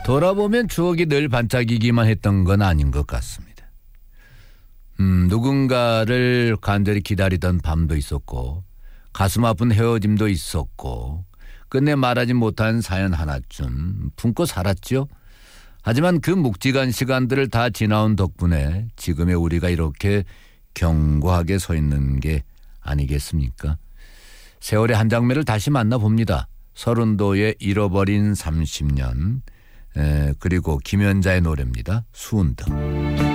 돌아보면 추억이 늘 반짝이기만 했던 건 아닌 것 같습니다. 누군가를 간절히 기다리던 밤도 있었고 가슴 아픈 헤어짐도 있었고 끝내 말하지 못한 사연 하나쯤 품고 살았죠. 하지만 그 묵직한 시간들을 다 지나온 덕분에 지금의 우리가 이렇게 견고하게 서 있는 게 아니겠습니까? 세월의 한 장면을 다시 만나봅니다. 서른도의 잃어버린 30년, 그리고 김연자의 노래입니다. 수은등.